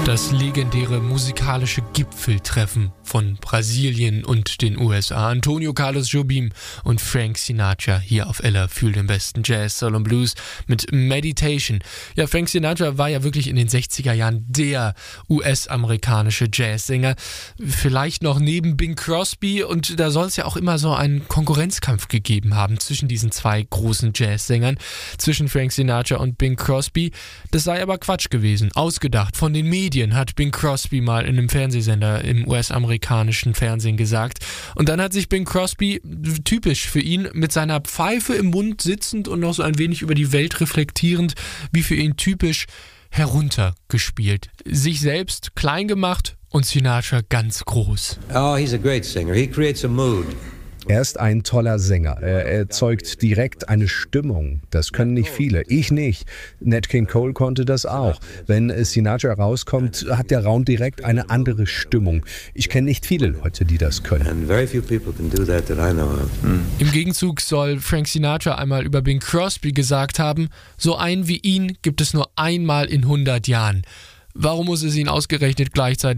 Das legendäre musikalische Gipfeltreffen von Brasilien und den USA. Antonio Carlos Jobim und Frank Sinatra hier auf Ella für den besten Jazz, Soul und Blues mit Meditation. Ja, Frank Sinatra war ja wirklich in den 60er Jahren der US-amerikanische Jazzsänger. Vielleicht noch neben Bing Crosby, und da soll es ja auch immer so einen Konkurrenzkampf gegeben haben zwischen diesen zwei großen Jazzsängern, zwischen Frank Sinatra und Bing Crosby. Das sei aber Quatsch gewesen, ausgedacht von den Medien, hat Bing Crosby mal in einem Fernsehsender im US-amerikanischen Fernsehen gesagt. Und dann hat sich Bing Crosby, typisch für ihn, mit seiner Pfeife im Mund sitzend und noch so ein wenig über die Welt reflektierend, wie für ihn typisch, heruntergespielt. Sich selbst klein gemacht und Sinatra ganz groß. Oh, he's a great singer. He creates a mood. Er ist ein toller Sänger. Er erzeugt direkt eine Stimmung. Das können nicht viele. Ich nicht. Nat King Cole konnte das auch. Wenn Sinatra rauskommt, hat der Raum direkt eine andere Stimmung. Ich kenne nicht viele Leute, die das können. Im Gegenzug soll Frank Sinatra einmal über Bing Crosby gesagt haben, so einen wie ihn gibt es nur einmal in 100 Jahren. Warum muss es ihn ausgerechnet gleichzeitig